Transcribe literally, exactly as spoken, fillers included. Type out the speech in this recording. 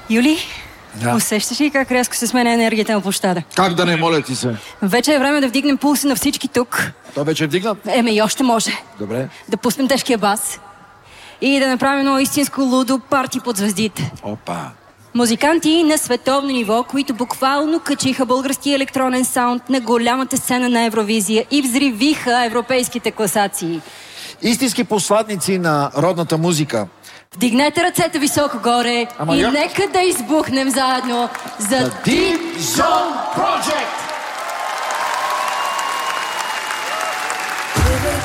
Юли, да. Усещаш ли как рязко се сменя енергията на площада? Как да не, моля ти се? Вече е време да вдигнем пулса на всички тук. Той вече е вдигнат? Еме, и още може. Добре. Да пуснем тежкия бас и да направим едно истинско лудо парти под звездите. Опа. Музиканти на световно ниво, които буквално качиха българския електронен саунд на голямата сцена на Евровизия и взривиха европейските класации. Истински посланници на родната музика. Вдигнете ръцете високо горе. Ама и я... нека да избухнем заедно за Deep Zone Project!